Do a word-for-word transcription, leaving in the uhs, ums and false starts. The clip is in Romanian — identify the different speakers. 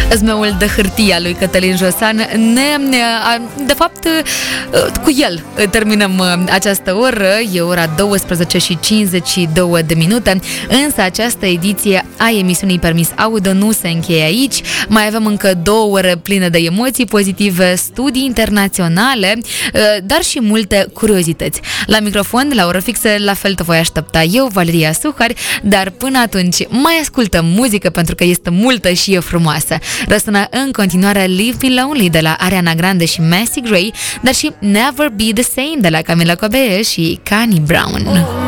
Speaker 1: Zmeul de hârtie al lui Cătălin Josan. Ne, de fapt, cu el terminăm această oră. E ora douăsprezece și cincizeci și două de minute. Însă această ediție a emisiunii Permis Audio nu se încheie aici. Mai avem încă două ore pline de emoții pozitive, studii internaționale, dar și multe curiozități. La microfon, la oră fixă, la fel te voi aștepta eu, Valeria Suhari, dar până atunci mai ascultăm muzică pentru că este multă și e frumoasă. Răsună în continuare Leave Me Lonely de la Ariana Grande și Macy Gray, dar și Never Be The Same de la Camila Cabello și Kanye Brown.